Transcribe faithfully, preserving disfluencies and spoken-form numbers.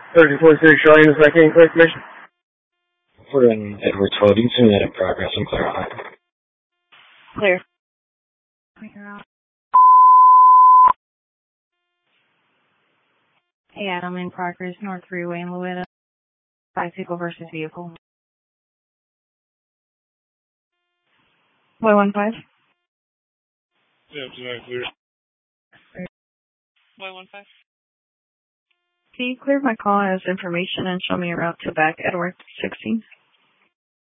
thirty-four three Charlie is back in clear commission. We're in Edwards Holdings, and that in progress and clarify. Clear. Hey, Adam, in progress, North Freeway in Louetta. Bicycle versus vehicle. Y one five. Yeah, tonight clear. Y one five. Can you clear my call as information and show me a route to back Edward sixteen?